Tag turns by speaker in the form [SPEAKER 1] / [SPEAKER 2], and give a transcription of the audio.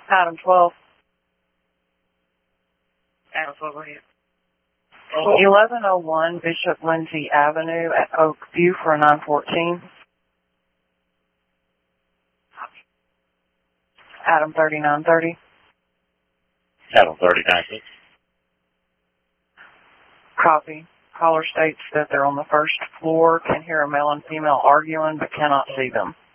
[SPEAKER 1] Item 12.
[SPEAKER 2] Adam, go ahead.
[SPEAKER 1] 1101 Bishop Lindsay Avenue at Oakview for a 914. Item 3930.
[SPEAKER 3] Adam 39.
[SPEAKER 1] Copy. Caller states that they're on the first floor, can hear a male and female arguing, but cannot see them.